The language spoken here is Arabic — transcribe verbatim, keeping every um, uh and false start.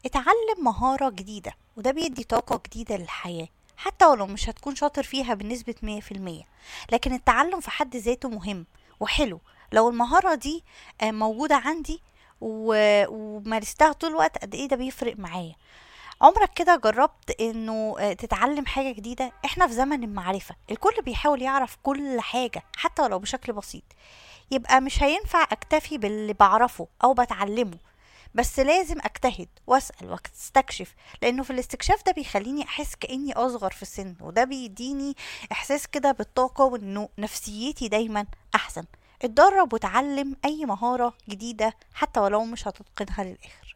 اتعلم مهارة جديدة وده بيدي طاقة جديدة للحياة، حتى ولو مش هتكون شاطر فيها بنسبة مية في المية. لكن التعلم في حد ذاته مهم وحلو. لو المهارة دي آه، موجودة عندي و- ومارستها طول الوقت، قد ايه ده بيفرق معايا. عمرك كده جربت انه آه، تتعلم حاجة جديدة؟ احنا في زمن المعرفة، الكل بيحاول يعرف كل حاجة حتى ولو بشكل بسيط. يبقى مش هينفع اكتفي باللي بعرفه او بتعلمه، بس لازم اجتهد واسأل واستكشف، لانه في الاستكشاف ده بيخليني احس كأني اصغر في السن، وده بيديني احساس كده بالطاقة وانه نفسيتي دايما احسن. اتدرب وتعلم اي مهارة جديدة حتى ولو مش هتتقنها للاخر.